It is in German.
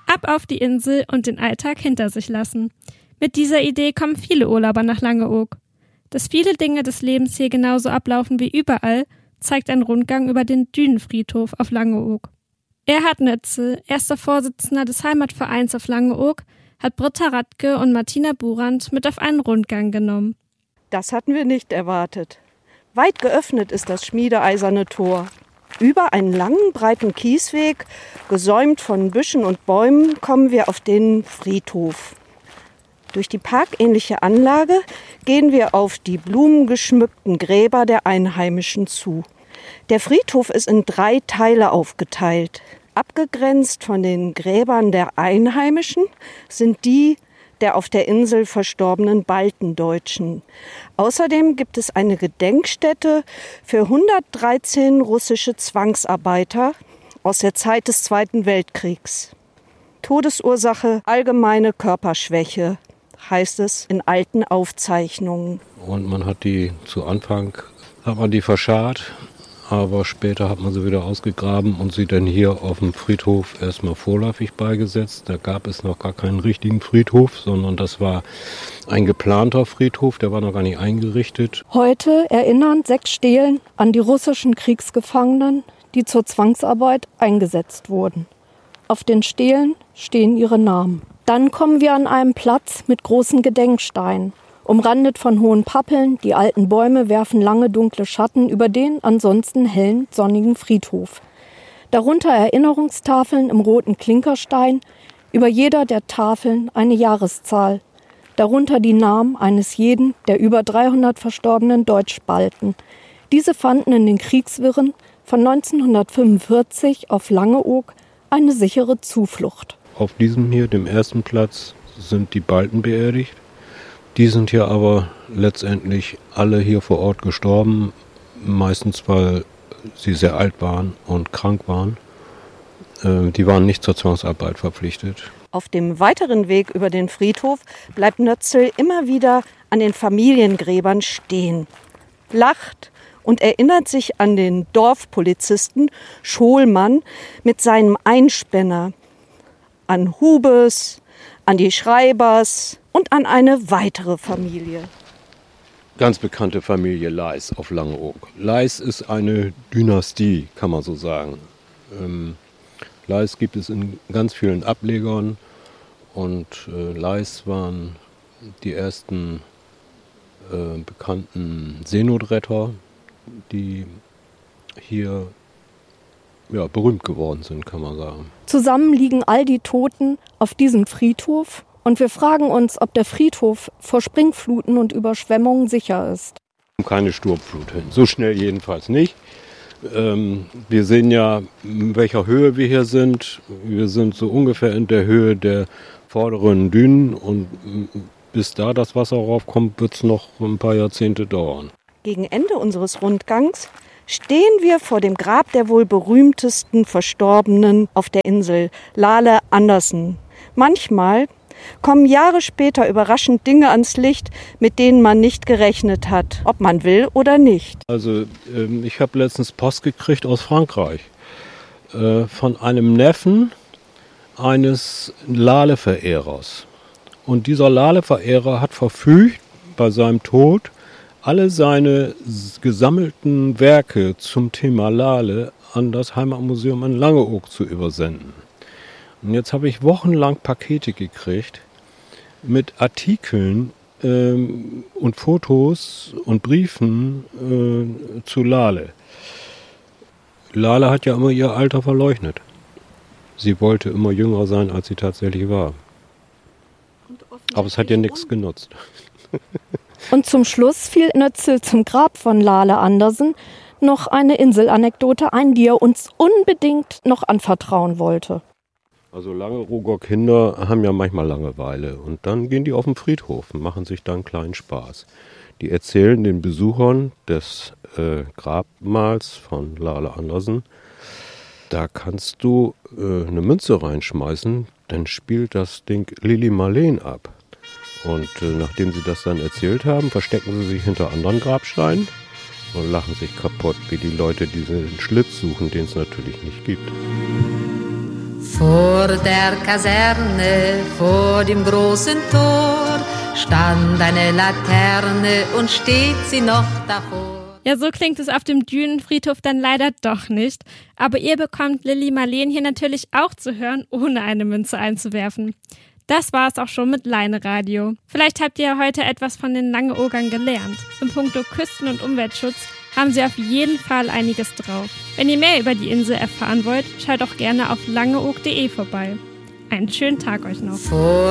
Ab auf die Insel und den Alltag hinter sich lassen. Mit dieser Idee kommen viele Urlauber nach Langeoog. Dass viele Dinge des Lebens hier genauso ablaufen wie überall, zeigt ein Rundgang über den Dünenfriedhof auf Langeoog. Erhard Nötzel, erster Vorsitzender des Heimatvereins auf Langeoog, hat Britta Radke und Martina Burand mit auf einen Rundgang genommen. Das hatten wir nicht erwartet. Weit geöffnet ist das schmiedeeiserne Tor. Über einen langen, breiten Kiesweg, gesäumt von Büschen und Bäumen, kommen wir auf den Friedhof. Durch die parkähnliche Anlage gehen wir auf die blumengeschmückten Gräber der Einheimischen zu. Der Friedhof ist in 3 Teile aufgeteilt. Abgegrenzt von den Gräbern der Einheimischen sind die der auf der Insel verstorbenen Baltendeutschen. Außerdem gibt es eine Gedenkstätte für 113 russische Zwangsarbeiter aus der Zeit des Zweiten Weltkriegs. Todesursache allgemeine Körperschwäche, heißt es in alten Aufzeichnungen. Und man hat die zu Anfang verscharrt, aber später hat man sie wieder ausgegraben und sie dann hier auf dem Friedhof erstmal vorläufig beigesetzt. Da gab es noch gar keinen richtigen Friedhof, sondern das war ein geplanter Friedhof, der war noch gar nicht eingerichtet. Heute erinnern 6 Stelen an die russischen Kriegsgefangenen, die zur Zwangsarbeit eingesetzt wurden. Auf den Stelen stehen ihre Namen. Dann kommen wir an einen Platz mit großen Gedenksteinen. Umrandet von hohen Pappeln, die alten Bäume werfen lange dunkle Schatten über den ansonsten hellen, sonnigen Friedhof. Darunter Erinnerungstafeln im roten Klinkerstein, über jeder der Tafeln eine Jahreszahl. Darunter die Namen eines jeden der über 300 verstorbenen Deutschbalten. Diese fanden in den Kriegswirren von 1945 auf Langeoog eine sichere Zuflucht. Auf diesem hier, dem ersten Platz, sind die Balten beerdigt. Die sind hier aber letztendlich alle hier vor Ort gestorben, meistens weil sie sehr alt waren und krank waren. Die waren nicht zur Zwangsarbeit verpflichtet. Auf dem weiteren Weg über den Friedhof bleibt Nötzel immer wieder an den Familiengräbern stehen, lacht und erinnert sich an den Dorfpolizisten Scholmann mit seinem Einspänner, an Hubes, an die Schreibers und an eine weitere Familie. Ganz bekannte Familie Leis auf Langeoog. Leis ist eine Dynastie, kann man so sagen. Leis gibt es in ganz vielen Ablegern und Leis waren die ersten bekannten Seenotretter, die hier berühmt geworden sind, kann man sagen. Zusammen liegen all die Toten auf diesem Friedhof und wir fragen uns, ob der Friedhof vor Springfluten und Überschwemmungen sicher ist. Keine Sturmflut hin, so schnell jedenfalls nicht. Wir sehen ja, in welcher Höhe wir hier sind. Wir sind so ungefähr in der Höhe der vorderen Dünen und bis da das Wasser raufkommt, wird es noch ein paar Jahrzehnte dauern. Gegen Ende unseres Rundgangs stehen wir vor dem Grab der wohl berühmtesten Verstorbenen auf der Insel, Lale Andersen. Manchmal kommen Jahre später überraschend Dinge ans Licht, mit denen man nicht gerechnet hat, ob man will oder nicht. Also ich habe letztens Post gekriegt aus Frankreich von einem Neffen eines Lale-Verehrers. Und dieser Lale-Verehrer hat verfügt, bei seinem Tod alle seine gesammelten Werke zum Thema Lale an das Heimatmuseum in Langeoog zu übersenden. Und jetzt habe ich wochenlang Pakete gekriegt mit Artikeln und Fotos und Briefen zu Lale. Lale hat ja immer ihr Alter verleugnet. Sie wollte immer jünger sein, als sie tatsächlich war. Aber es hat ja nichts genutzt. Und zum Schluss fiel Nötzel zum Grab von Lale Andersen noch eine Inselanekdote ein, die er uns unbedingt noch anvertrauen wollte. Also Langeooger Kinder haben ja manchmal Langeweile und dann gehen die auf den Friedhof und machen sich dann einen kleinen Spaß. Die erzählen den Besuchern des Grabmals von Lale Andersen, da kannst du eine Münze reinschmeißen, dann spielt das Ding Lili Marleen ab. Und nachdem sie das dann erzählt haben, verstecken sie sich hinter anderen Grabsteinen und lachen sich kaputt, wie die Leute, die den Schlitz suchen, den es natürlich nicht gibt. For Vor der Kaserne, vor dem großen Tor, stand eine Laterne und steht sie noch davor. Ja, so klingt es auf dem Dünenfriedhof dann leider doch nicht. Aber ihr bekommt Lilli Marleen hier natürlich auch zu hören, ohne eine Münze einzuwerfen. Das war es auch schon mit Leine-Radio. Vielleicht habt ihr heute etwas von den Langeoogern gelernt. In puncto Küsten- und Umweltschutz haben sie auf jeden Fall einiges drauf. Wenn ihr mehr über die Insel erfahren wollt, schaut auch gerne auf langeoog.de vorbei. Einen schönen Tag euch noch.